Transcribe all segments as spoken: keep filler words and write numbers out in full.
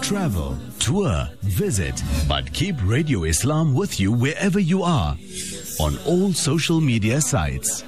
travel, tour, visit, but keep Radio Islam with you wherever you are on all social media sites.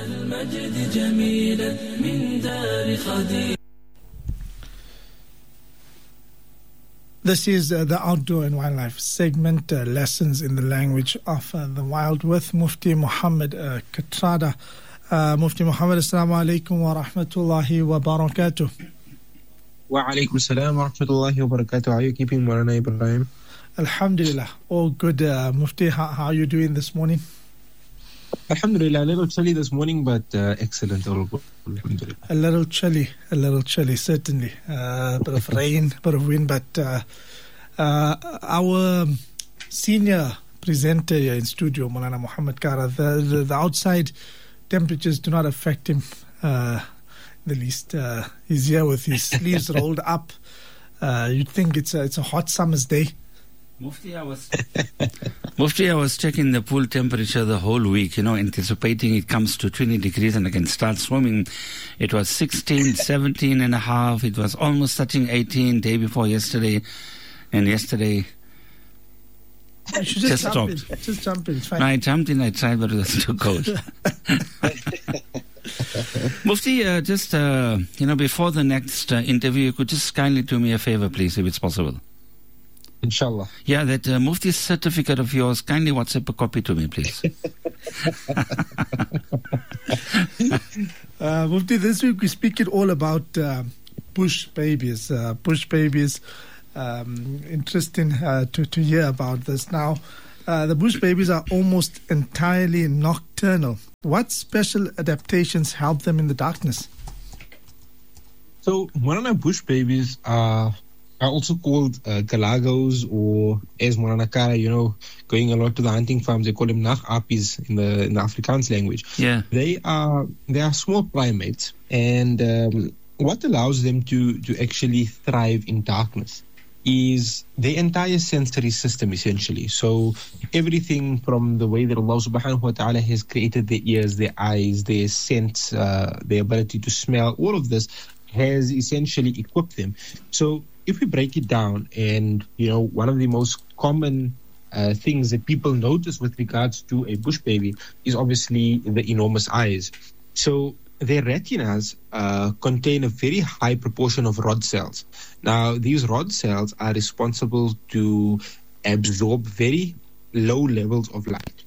This is uh, the Outdoor and Wildlife segment, uh, Lessons in the Language of uh, the Wild with Mufti Muhammad uh, Kathrada. Uh, Mufti Muhammad, assalamu alaikum wa rahmatullahi wa barakatuh. Wa alaikum salam wa rahmatullahi wa barakatuh. How are you keeping, Maulana Ibrahim? Alhamdulillah, all good. Uh, Mufti, how, how are you doing this morning? Alhamdulillah, a little chilly this morning, but uh, excellent. All good. Alhamdulillah. A little chilly, a little chilly, certainly. A uh, bit of rain, bit of wind, but uh, uh, our senior presenter here in studio, Maulana Muhammad Kara, the, the, the outside temperatures do not affect him uh, the least. Uh, he's here with his sleeves rolled up. Uh, you'd think it's a, it's a hot summer's day. Mufti, I was Mufti, I was checking the pool temperature the whole week, you know, anticipating it comes to twenty degrees and I can start swimming. It was sixteen, seventeen and a half. It was almost touching eighteen day before yesterday. And yesterday, you should just, just jump stopped. In. Just jump in. It's fine. No, I jumped in, I tried, but it was too cold. Mufti, uh, just, uh, you know, before the next uh, interview, you could just kindly do me a favor, please, if it's possible. Inshallah. Yeah, that uh, Mufti's certificate of yours, kindly WhatsApp a copy to me, please. uh, Mufti, this week we're speaking all about uh, bush babies. Uh, bush babies, um, interesting uh, to, to hear about this. Now, uh, the bush babies are almost entirely nocturnal. What special adaptations help them in the darkness? So, Maulana, bush babies are... are also called uh, galagos, or as Maulana Kara, you know, going a lot to the hunting farms, they call them nachapis in the in the Afrikaans language. Yeah, they are they are small primates, and um, what allows them to to actually thrive in darkness is their entire sensory system, essentially. So everything from the way that Allah Subhanahu wa Taala has created their ears, their eyes, their sense, uh, their ability to smell, all of this has essentially equipped them. So if we break it down, and, you know, one of the most common uh, things that people notice with regards to a bush baby is obviously the enormous eyes. So their retinas uh, contain a very high proportion of rod cells. Now, these rod cells are responsible to absorb very low levels of light.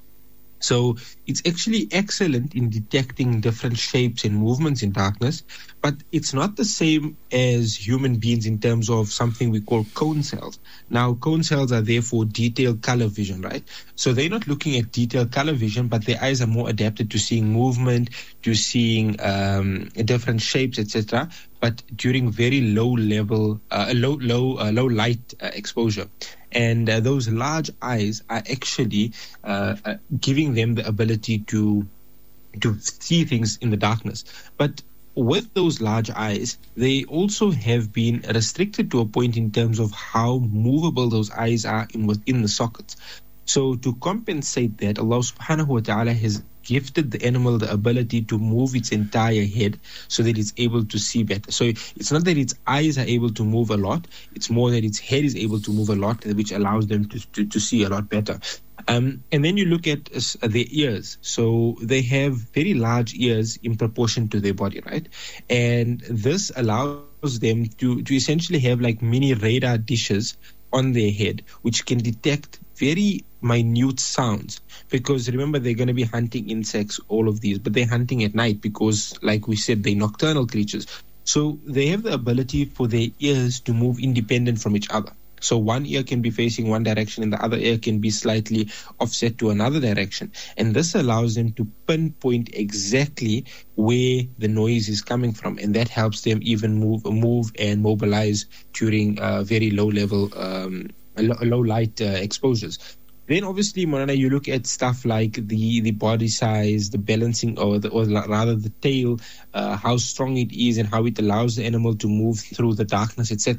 So it's actually excellent in detecting different shapes and movements in darkness, but it's not the same as human beings in terms of something we call cone cells. Now, cone cells are there for detailed color vision, right? So they're not looking at detailed color vision, but their eyes are more adapted to seeing movement, to seeing um, different shapes, et cetera, but during very low level, uh, low, low, uh, low light uh, exposure. And uh, those large eyes are actually uh, uh, giving them the ability to to see things in the darkness. But with those large eyes, they also have been restricted to a point in terms of how movable those eyes are in within the sockets. So to compensate that, Allah Subhanahu wa Ta'ala has gifted the animal the ability to move its entire head so that it's able to see better. So it's not that its eyes are able to move a lot, it's more that its head is able to move a lot, which allows them to, to, to see a lot better. Um, and then you look at uh, their ears. So they have very large ears in proportion to their body, right? And this allows them to, to essentially have like mini radar dishes on their head, which can detect very minute sounds, because remember, they're going to be hunting insects, all of these, but they're hunting at night because, like we said, they're nocturnal creatures. So they have the ability for their ears to move independent from each other. So one ear can be facing one direction and the other ear can be slightly offset to another direction. And this allows them to pinpoint exactly where the noise is coming from. And that helps them even move move and mobilize during uh, very low level, um, low, low light uh, exposures. Then obviously, Maulana, you look at stuff like the, the body size, the balancing, or, the, or rather the tail, uh, how strong it is and how it allows the animal to move through the darkness, et cetera.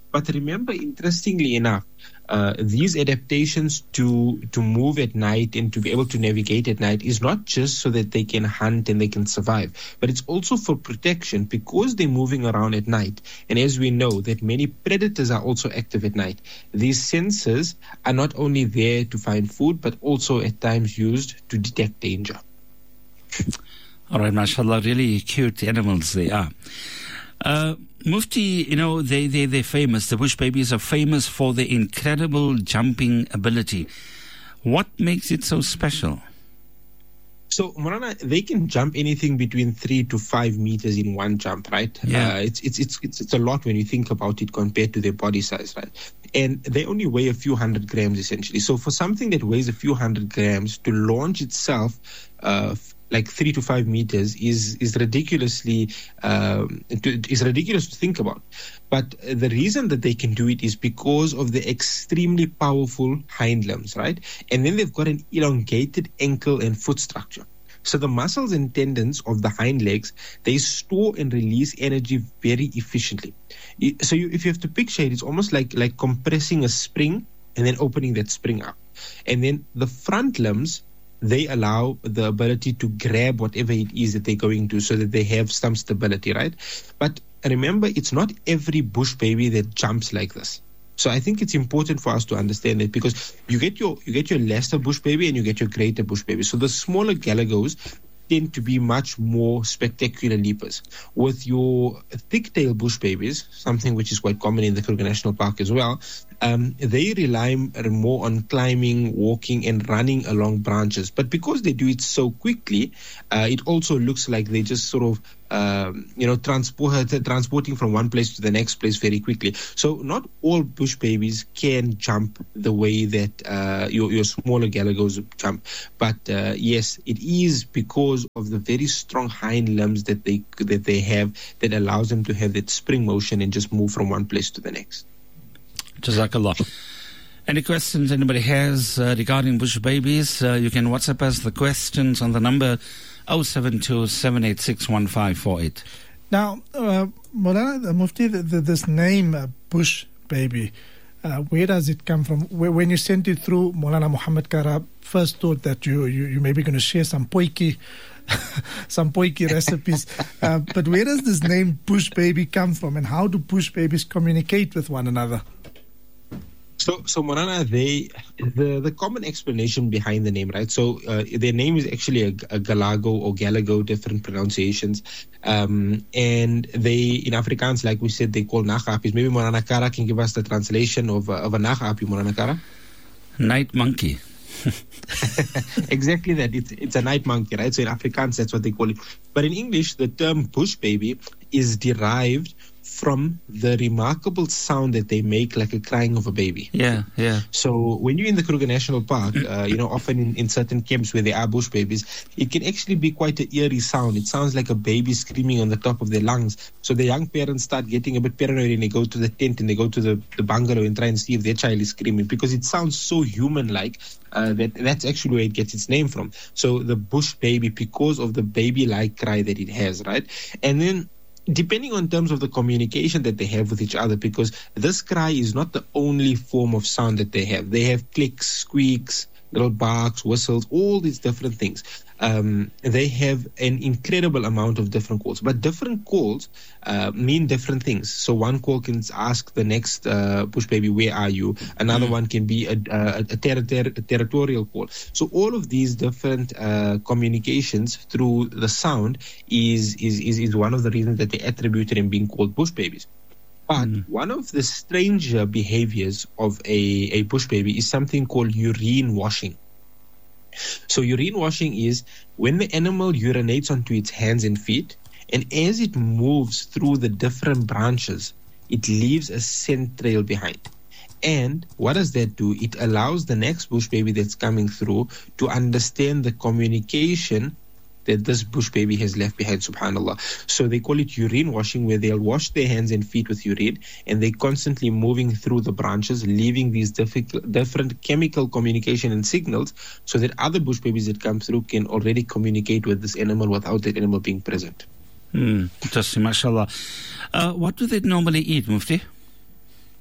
But remember, interestingly enough, uh, these adaptations to to move at night and to be able to navigate at night is not just so that they can hunt and they can survive, but it's also for protection because they're moving around at night. And as we know that many predators are also active at night, these sensors are not only there to find food, but also at times used to detect danger. All right, mashallah, really cute animals they are. Uh, Mufti, you know, they, they, they're famous. The bush babies are famous for their incredible jumping ability. What makes it so special? So, Morana, they can jump anything between three to five meters in one jump, right? Yeah. Uh, it's, it's, it's, it's, it's a lot when you think about it compared to their body size, right? And they only weigh a few hundred grams, essentially. So, for something that weighs a few hundred grams to launch itself, uh, like three to five meters is is ridiculously um, to, is ridiculous to think about. But the reason that they can do it is because of the extremely powerful hind limbs, right? And then they've got an elongated ankle and foot structure. So the muscles and tendons of the hind legs, they store and release energy very efficiently. So you, if you have to picture it, it's almost like like compressing a spring and then opening that spring up. And then the front limbs, they allow the ability to grab whatever it is that they're going to so that they have some stability, right? But remember, it's not every bush baby that jumps like this. So I think it's important for us to understand that because you get your you get your lesser bush baby and you get your greater bush baby. So the smaller galagos tend to be much more spectacular leapers. With your thick-tailed bush babies, something which is quite common in the Kruger National Park as well, um, they rely more on climbing, walking, and running along branches. But because they do it so quickly, uh, it also looks like they just sort of Um, you know, transport, transporting from one place to the next place very quickly. So not all bush babies can jump the way that uh, your, your smaller galagos jump. But uh, yes, it is because of the very strong hind limbs that they that they have that allows them to have that spring motion and just move from one place to the next. Jazakallah. Any questions anybody has uh, regarding bush babies, uh, you can WhatsApp us the questions on the number oh seven two, seven eight six, one five four eight. Now, uh, Maulana Mufti, the, the, this name, uh, bush baby, uh, where does it come from? Where, when you sent it through, Maulana Muhammad Kara first thought that you, you, you may be going to share some poiki, some poiki recipes. Uh, but where does this name bush baby come from, and how do bush babies communicate with one another? So, so Morana, they the the common explanation behind the name, right? So, uh, their name is actually a, a Galago or Galago, different pronunciations, um, and they in Afrikaans, like we said, they call Nagapis. Maybe Morana Kara can give us the translation of uh, of a Nagapi, Morana Kara. Night monkey. Exactly that. It's it's a night monkey, right? So in Afrikaans, that's what they call it. But in English, the term bush baby is derived from the remarkable sound that they make, like a crying of a baby. Yeah, yeah. So when you're in the Kruger National Park, uh, you know, often in, in certain camps where there are bush babies, it can actually be quite an eerie sound. It sounds like a baby screaming on the top of their lungs. So the young parents start getting a bit paranoid and they go to the tent and they go to the, the bungalow and try and see if their child is screaming because it sounds so human-like. Uh, that that's actually where it gets its name from. So the bush baby, because of the baby-like cry that it has, right? And then depending on terms of the communication that they have with each other, because this cry is not the only form of sound that they have. They have clicks, squeaks, little barks, whistles, all these different things. Um, they have an incredible amount of different calls, but different calls uh, mean different things. So one call can ask the next uh, bush baby, where are you? Another mm. one can be a, a, a, ter- ter- a territorial call. So all of these different uh, communications through the sound is, is, is, is one of the reasons that they attributed in being called bush babies. But mm. one of the stranger behaviors of a, a bush baby is something called urine washing. So urine washing is when the animal urinates onto its hands and feet, and as it moves through the different branches, it leaves a scent trail behind. And what does that do? It allows the next bush baby that's coming through to understand the communication that this bush baby has left behind, subhanAllah. So they call it urine washing, where they'll wash their hands and feet with urine, and they're constantly moving through the branches, leaving these difficult, different chemical communication and signals so that other bush babies that come through can already communicate with this animal without that animal being present. Hmm, interesting, mashallah. Uh, what do they normally eat, Mufti?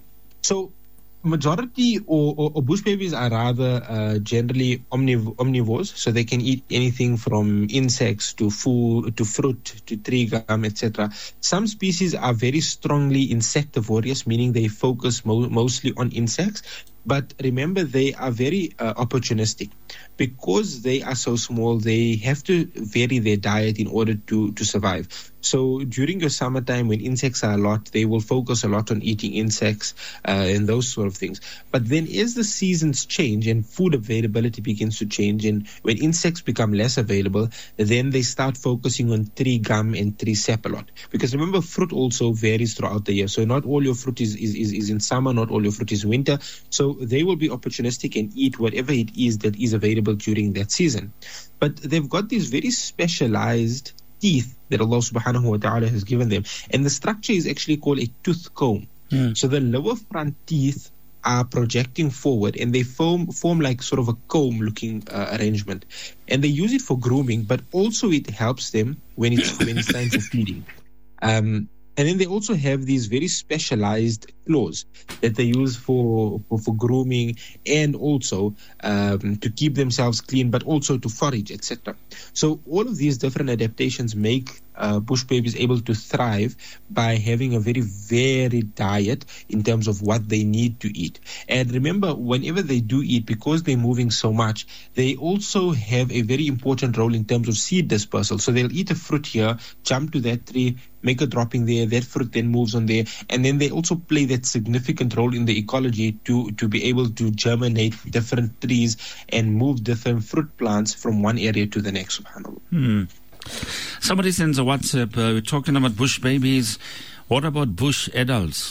So majority or, or, or bush babies are rather uh, generally omniv- omnivores, so they can eat anything from insects to food to fruit to tree gum, et cetera. Some species are very strongly insectivorous, meaning they focus mo- mostly on insects. But remember, they are very uh, opportunistic. Because they are so small, they have to vary their diet in order to, to survive. So during your summertime, when insects are a lot, they will focus a lot on eating insects uh, and those sort of things. But then as the seasons change and food availability begins to change, and when insects become less available, then they start focusing on tree gum and tree sap a lot. Because remember, fruit also varies throughout the year. So not all your fruit is, is, is, is in summer, not all your fruit is winter. So they will be opportunistic and eat whatever it is that is available during that season. But they've got these very specialized teeth that Allah subhanahu wa ta'ala has given them. And the structure is actually called a tooth comb. Mm. So the lower front teeth are projecting forward and they form form like sort of a comb looking uh, arrangement. And they use it for grooming, but also it helps them when it's, when it's time for feeding. Um, And then they also have these very specialized claws that they use for for, for grooming and also um, to keep themselves clean, but also to forage, et cetera. So all of these different adaptations make uh, bush babies able to thrive by having a very varied diet in terms of what they need to eat. And remember, whenever they do eat, because they're moving so much, they also have a very important role in terms of seed dispersal. So they'll eat a fruit here, jump to that tree, make a dropping there, that fruit then moves on there, and then they also play that significant role in the ecology to, to be able to germinate different trees and move different fruit plants from one area to the next, subhanAllah. Hmm. Somebody sends a WhatsApp, uh, we're talking about bush babies, what about bush adults?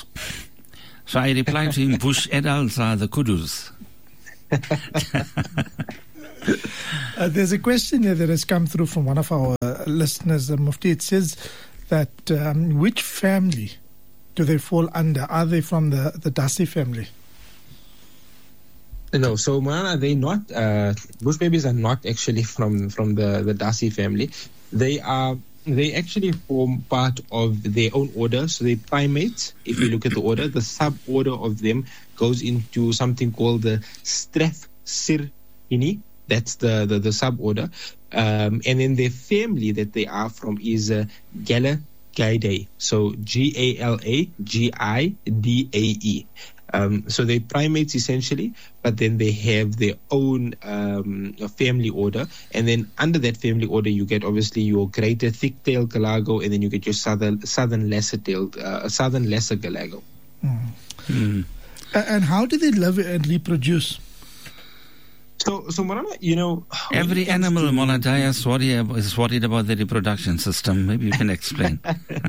So I replied to him, bush adults are the kudus. uh, there's a question here that has come through from one of our uh, listeners, uh, Mufti. It says that um, which family do they fall under? Are they from the, the Dasi family? No, so Manana, they not uh, bush babies are not actually from from the the Dasi family. They are they actually form part of their own order. So they primates. If you look at the order, the suborder of them goes into something called the Strepsirrhini. That's the the, the suborder, um, and then their family that they are from is uh, Galagidae. So G A L A G I D A E. Um, so they're primates essentially, but then they have their own um, family order. And then under that family order, you get obviously your greater thick-tailed galago, and then you get your southern southern lesser-tailed, uh, southern lesser galago. Mm. Mm. And how do they live and reproduce? So, so Marana, you know, every animal, to... Moladaya, is worried, is worried about the reproduction system. Maybe you can explain.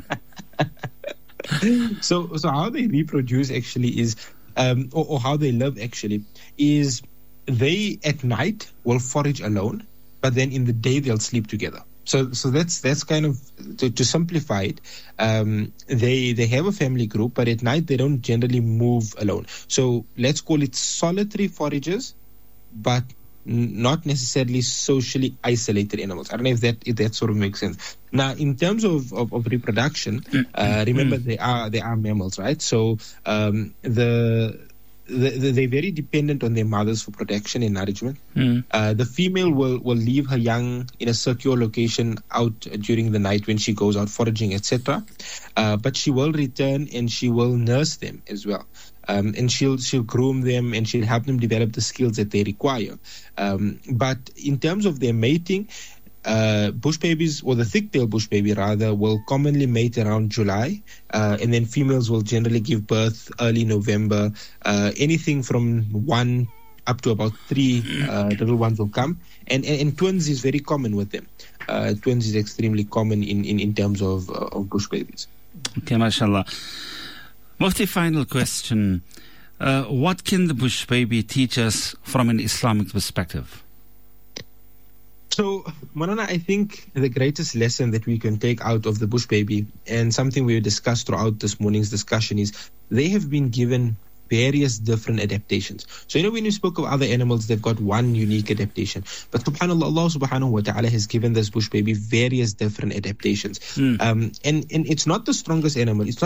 So, so how they reproduce actually is, um, or, or how they live actually, is they at night will forage alone, but then in the day they'll sleep together. So, so that's that's kind of to, to simplify it. Um, they they have a family group, but at night they don't generally move alone. So let's call it solitary foragers, but not necessarily socially isolated animals. I don't know if that if that sort of makes sense. Now, in terms of, of, of reproduction, uh, remember they are they are mammals, right? So um, the, the, the they're very dependent on their mothers for protection and nourishment. Mm. Uh, the female will, will leave her young in a secure location out during the night when she goes out foraging, et cetera. Uh, but she will return and she will nurse them as well. Um, and she'll she'll groom them and she'll help them develop the skills that they require. Um, but in terms of their mating, uh, bush babies, or the thick-tailed bush baby rather, will commonly mate around July, uh, and then females will generally give birth early November. Uh, anything from one up to about three uh, little ones will come, and, and and twins is very common with them. Uh, twins is extremely common in, in, in terms of uh, of bush babies. Okay, mashallah. Mufti, final question. Uh, what can the bush baby teach us from an Islamic perspective? So, Manana, I think the greatest lesson that we can take out of the bush baby, and something we discussed throughout this morning's discussion, is they have been given various different adaptations. So, you know, when you spoke of other animals, they've got one unique adaptation. But subhanAllah, Allah subhanahu wa ta'ala has given this bush baby various different adaptations. Mm. Um, and, and it's not the strongest animal. It's not